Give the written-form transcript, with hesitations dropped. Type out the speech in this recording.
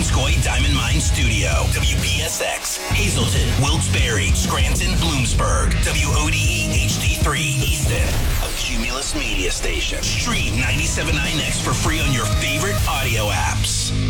Wanscoy Diamond Mine Studio. WPSX, Hazleton, Wilkes-Barre, Scranton, Bloomsburg. WODE HD3, Easton. A Cumulus media station. Stream 97.9X for free on your favorite audio apps.